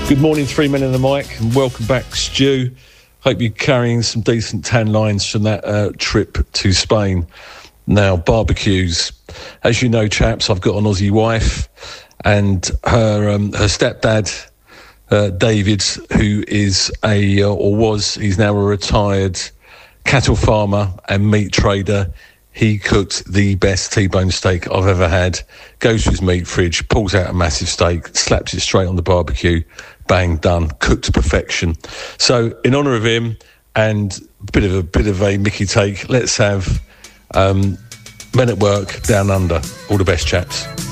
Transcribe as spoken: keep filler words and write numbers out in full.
Good morning, three men in the mic, and welcome back, Stu. Hope you're carrying some decent tan lines from that uh, trip to Spain. Now, barbecues. As you know, chaps, I've got an Aussie wife, and her um, her stepdad, uh, David, who is a, uh, or was, he's now a retired cattle farmer and meat trader. He cooked the best T-bone steak I've ever had. Goes to his meat fridge, pulls out a massive steak, slaps it straight on the barbecue. Bang, done, cooked to perfection. So, in honour of him and a bit of a bit of a Mickey take, let's have um, Men at Work Down Under. All the best, chaps.